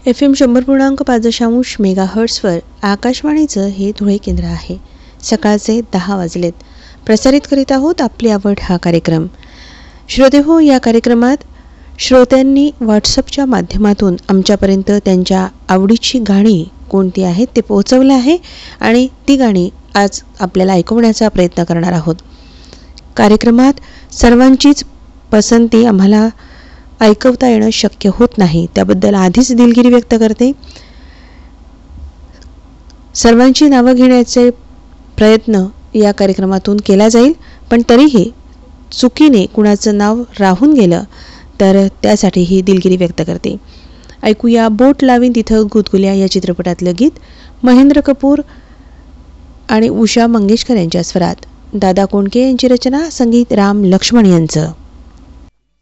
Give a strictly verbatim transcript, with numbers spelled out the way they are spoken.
F M शंभर पूर्णांक पाच दशांश मेगा हर्ट्सवर आकाशवाणीचं हे धुळे केंद्र आहे. सकाळचे दहा वाजलेत. प्रसारित करीत आहोत आपली आवड हा कार्यक्रम. श्रोते हो, या कार्यक्रमात श्रोत्यांनी व्हॉट्सअपच्या माध्यमातून आमच्यापर्यंत त्यांच्या आवडीची गाणी कोणती आहेत ते पोहोचवलं आहे आणि ती गाणी आज आपल्याला ऐकवण्याचा प्रयत्न करणार आहोत. कार्यक्रमात सर्वांचीच पसंती आम्हाला ऐकवता येणं शक्य होत नाही, त्याबद्दल आधीच दिलगिरी व्यक्त करते. सर्वांची नावं घेण्याचे प्रयत्न या कार्यक्रमातून केला जाईल, पण तरीही चुकीने कुणाचं नाव राहून गेलं तर त्यासाठीही दिलगिरी व्यक्त करते. ऐकूया बोट लावीन तिथं गुदगुल्या या चित्रपटातलं गीत महेंद्र कपूर आणि उषा मंगेशकर यांच्या स्वरात. दादा कोंडके यांची रचना, संगीत राम लक्ष्मण यांचं.